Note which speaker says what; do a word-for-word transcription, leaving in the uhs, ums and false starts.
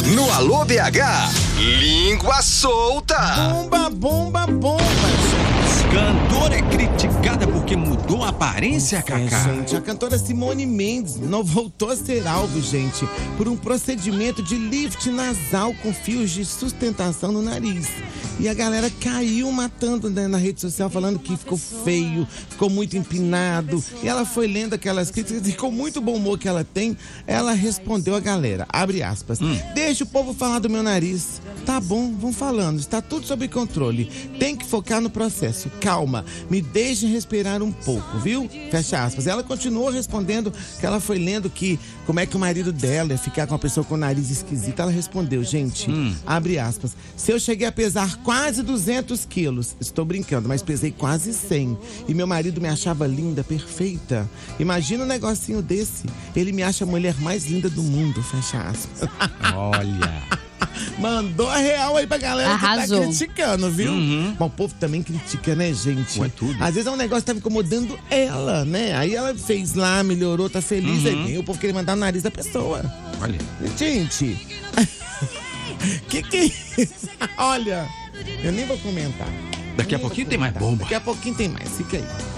Speaker 1: No Alô B H, língua solta.
Speaker 2: Bomba, bomba, bomba,
Speaker 3: Cantora é criticada porque mudou a aparência, Cacá.
Speaker 2: É, gente, a cantora Simone Mendes não voltou a ser alvo, gente, por um procedimento de lift nasal com fios de sustentação no nariz. E a galera caiu matando, né, na rede social, falando que ficou feio, ficou muito empinado. E ela foi lendo aquelas críticas e com muito bom humor que ela tem, ela respondeu a galera, abre aspas, hum. deixa o povo falar do meu nariz. Tá bom, vão falando, está tudo sob controle. Tem que focar no processo. Calma, me deixe respirar um pouco, viu? Fecha aspas. Ela continuou respondendo que ela foi lendo que como é que o marido dela ia ficar com uma pessoa com o nariz esquisito. Ela respondeu, gente, hum. abre aspas, se eu cheguei a pesar quase duzentos quilos, estou brincando, mas pesei quase cem, e meu marido me achava linda, perfeita. Imagina um negocinho desse, ele me acha a mulher mais linda do mundo, fecha aspas.
Speaker 3: Olha...
Speaker 2: Mandou a real aí pra galera.
Speaker 4: Arrasou.
Speaker 2: Que tá criticando, viu?
Speaker 3: Uhum.
Speaker 2: Bom, o povo também critica, né, gente?
Speaker 3: Ué, tudo.
Speaker 2: Às vezes é um negócio que tá incomodando ela, né? Aí ela fez lá, melhorou, tá feliz.
Speaker 3: Uhum.
Speaker 2: Aí vem o povo querer mandar no nariz da pessoa.
Speaker 3: Olha.
Speaker 2: Gente, que que é isso? Olha, eu nem vou comentar.
Speaker 3: Daqui a
Speaker 2: Nem
Speaker 3: pouquinho
Speaker 2: vou
Speaker 3: tem mais
Speaker 2: comentar.
Speaker 3: bomba.
Speaker 2: Daqui a pouquinho tem mais, fica aí.